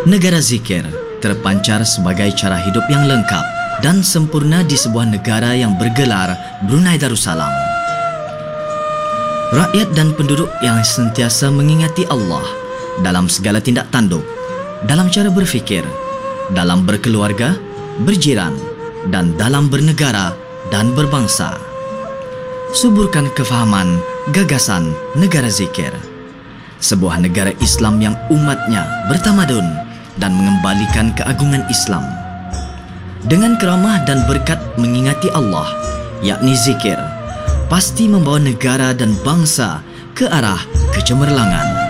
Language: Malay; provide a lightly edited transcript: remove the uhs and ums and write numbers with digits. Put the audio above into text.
Negara zikir terpancar sebagai cara hidup yang lengkap dan sempurna di sebuah negara yang bergelar Brunei Darussalam. Rakyat dan penduduk yang sentiasa mengingati Allah dalam segala tindak tanduk, dalam cara berfikir, dalam berkeluarga, berjiran, dan dalam bernegara dan berbangsa. Suburkan kefahaman gagasan negara zikir, sebuah negara Islam yang umatnya bertamadun dan mengembalikan keagungan Islam. Dengan keramah dan berkat mengingati Allah, yakni zikir, pasti membawa negara dan bangsa ke arah kecemerlangan.